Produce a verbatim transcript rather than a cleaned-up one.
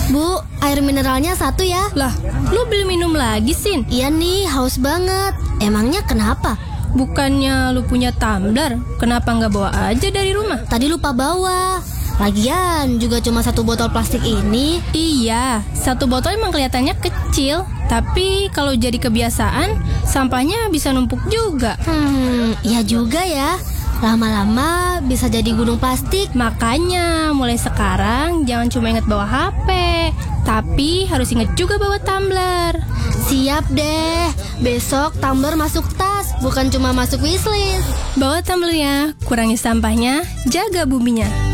Bu, air mineralnya satu ya. Lah, lu beli minum lagi, Sin? Iya nih, haus banget. Emangnya kenapa? Bukannya lu punya tumbler? Kenapa nggak bawa aja dari rumah? Tadi lupa bawa. Lagian juga cuma satu botol plastik ini. Iya, satu botol emang kelihatannya kecil, tapi kalau jadi kebiasaan, sampahnya bisa numpuk juga. Hmm, iya juga ya. Lama-lama bisa jadi gunung plastik. Makanya mulai sekarang jangan cuma inget bawa H P, tapi harus inget juga bawa tumbler. Siap deh. Besok tumbler masuk tas, bukan cuma masuk wishlist. Bawa tumblernya, kurangi sampahnya, jaga buminya.